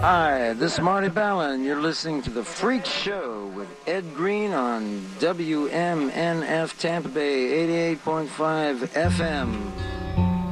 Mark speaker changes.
Speaker 1: Hi, this is Marty Ballin. You're listening to The Freak Show with Ed Green on WMNF Tampa Bay 88.5 FM.